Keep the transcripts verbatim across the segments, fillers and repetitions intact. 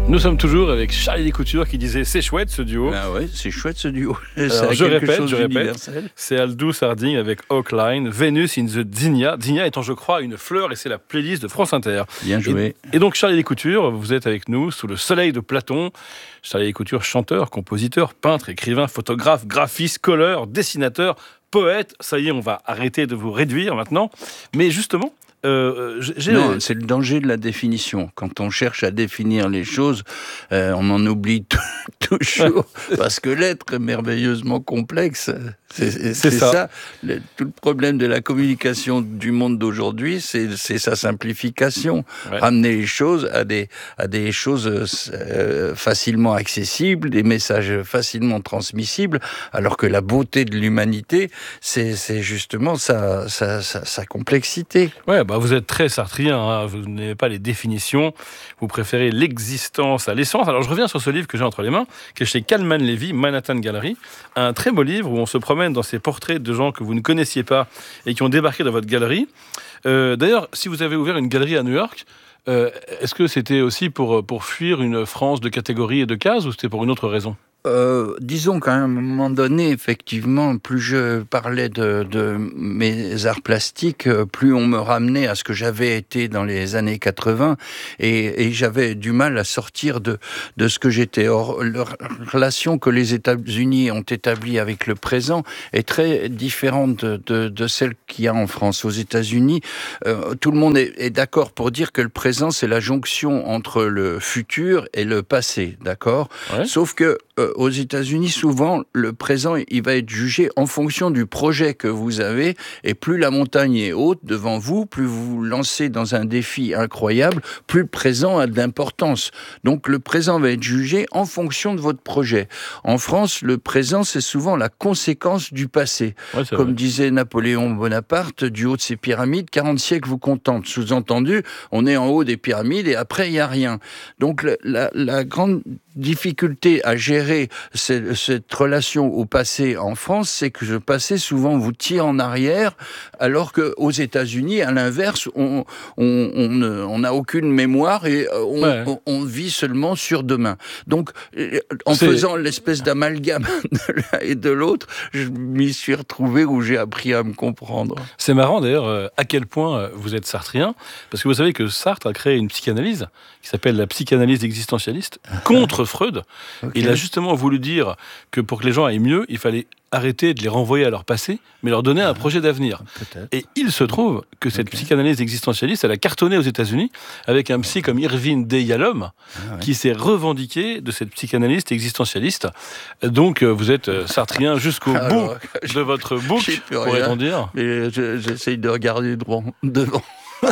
Nous sommes toujours avec Charlie Descoutures qui disait c'est chouette ce duo. Ah ouais, c'est chouette ce duo. Alors, je répète, je répète, c'est Aldous Harding avec Oakline, Venus in the Zinnia. Zinnia étant, je crois, une fleur et c'est la playlist de France Inter. Bien joué. Et, et donc Charlie Descoutures, vous êtes avec nous sous le soleil de Platon. Charlie Descoutures, chanteur, compositeur, peintre, écrivain, photographe, graphiste, colleur, dessinateur, poète. Ça y est, on va arrêter de vous réduire maintenant. Mais justement, Euh, j'ai... Non, c'est le danger de la définition. Quand on cherche à définir les choses, euh, on en oublie t- toujours, parce que l'être est merveilleusement complexe. C'est, c'est, c'est ça. ça. Le, tout le problème de la communication du monde d'aujourd'hui, c'est, c'est sa simplification. Ouais. Ramener les choses à des, à des choses euh, facilement accessibles, des messages facilement transmissibles, alors que la beauté de l'humanité, c'est, c'est justement sa, sa, sa, sa complexité. Ouais, bah vous êtes très sartrien, hein. Vous n'avez pas les définitions, vous préférez l'existence à l'essence. Alors je reviens sur ce livre que j'ai entre les mains, qui est chez Kalman Levy, Manhattan Gallery, un très beau livre où on se promène dans ces portraits de gens que vous ne connaissiez pas et qui ont débarqué dans votre galerie. Euh, d'ailleurs, si vous avez ouvert une galerie à New York, euh, est-ce que c'était aussi pour, pour fuir une France de catégories et de cases ou c'était pour une autre raison ? Euh, disons qu'à un moment donné, effectivement, plus je parlais de, de mes arts plastiques, plus on me ramenait à ce que j'avais été dans les années quatre-vingts, et, et j'avais du mal à sortir de, de ce que j'étais. Or, la relation que les États-Unis ont établie avec le présent est très différente de, de, de celle qu'il y a en France. Aux États-Unis, euh, tout le monde est, est d'accord pour dire que le présent, c'est la jonction entre le futur et le passé, d'accord ? Ouais. Sauf que euh, aux États-Unis, souvent, le présent, il va être jugé en fonction du projet que vous avez, et plus la montagne est haute devant vous, plus vous vous lancez dans un défi incroyable, plus le présent a de l'importance. Donc le présent va être jugé en fonction de votre projet. En France, le présent, c'est souvent la conséquence du passé. Ouais, Comme vrai. disait Napoléon Bonaparte, du haut de ces pyramides, quarante siècles vous contentent. Sous-entendu, on est en haut des pyramides et après, il n'y a rien. Donc la, la grande difficulté à gérer cette, cette relation au passé en France, c'est que le passé souvent vous tire en arrière, alors qu'aux États-Unis, à l'inverse, on on on on n'a aucune mémoire et on, ouais. on, on vit seulement sur demain. Donc, en c'est... faisant l'espèce d'amalgame de l'un et de l'autre, je m'y suis retrouvé où j'ai appris à me comprendre. C'est marrant d'ailleurs à quel point vous êtes sartrien, parce que vous savez que Sartre a créé une psychanalyse qui s'appelle la psychanalyse existentialiste contre Freud. Okay. Il a justement voulu dire que pour que les gens aillent mieux, il fallait arrêter de les renvoyer à leur passé, mais leur donner un projet d'avenir. Peut-être. Et il se trouve que cette okay. psychanalyse existentialiste, elle a cartonné aux États-Unis avec un psy comme Irving D. Yalom, ah ouais. qui s'est revendiqué de cette psychanalyste existentialiste. Donc, vous êtes sartrien jusqu'au Alors, bout de votre boucle, pourrait-on dire. Mais je, j'essaye de regarder devant. devant.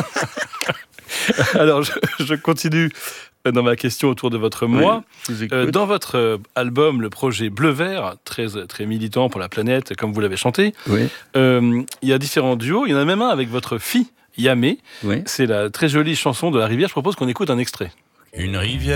Alors, je, je continue dans ma question autour de votre moi. Oui, euh, dans votre euh, album, le projet Bleu-Vert, très, très militant pour la planète, comme vous l'avez chanté, oui. euh, il y a différents duos. Il y en a même un avec votre fille, Yamé. Oui. C'est la très jolie chanson de la rivière. Je propose qu'on écoute un extrait. Une rivière